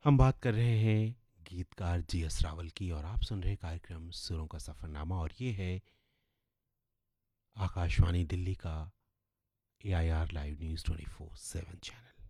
हम बात कर रहे हैं गीतकार जी.एस. रावल की और आप सुन रहे कार्यक्रम सुरों का सफ़रनामा और ये है आकाशवाणी दिल्ली का एआईआर लाइव न्यूज़ 24/7 चैनल।